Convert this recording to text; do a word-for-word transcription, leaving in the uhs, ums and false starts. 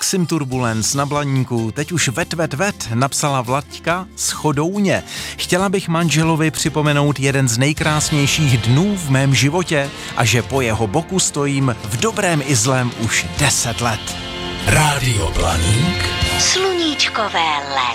Maxim Turbulence na Blaníku, teď už vet, vet, vet, napsala Vlaďka z Chodouně. Chtěla bych manželovi připomenout jeden z nejkrásnějších dnů v mém životě a že po jeho boku stojím v dobrém i zlém už deset let. Rádio Blaník. Sluníčkové léto.